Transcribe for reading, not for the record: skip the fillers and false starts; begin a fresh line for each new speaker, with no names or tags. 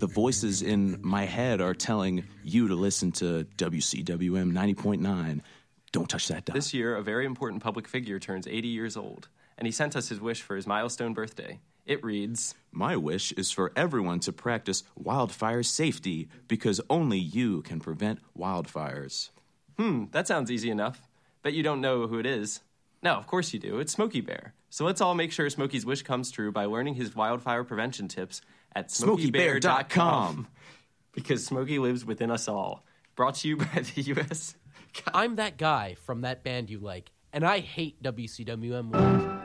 the voices in my head are telling you to listen to WCWM 90.9. Don't touch that dial.
This year, a very important public figure turns 80 years old, and he sent us his wish for his milestone birthday. It reads,
My wish is for everyone to practice wildfire safety because only you can prevent wildfires.
That sounds easy enough. Bet you don't know who it is. No, of course you do. It's Smokey Bear. So let's all make sure Smokey's wish comes true by learning his wildfire prevention tips at SmokeyBear.com. Because Smokey lives within us all. Brought to you by the U.S.
I'm that guy from that band you like, and I hate WCWM.